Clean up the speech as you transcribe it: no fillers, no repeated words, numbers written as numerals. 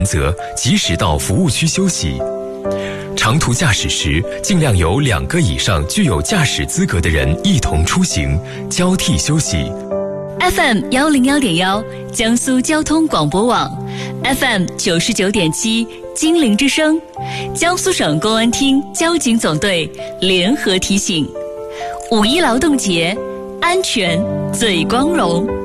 则及时到服务区休息。长途驾驶时，尽量有2个以上具有驾驶资格的人一同出行，交替休息。 FM101.1江苏交通广播网 ，FM99.7金陵之声，江苏省公安厅交警总队联合提醒：5一劳动节，安全最光荣。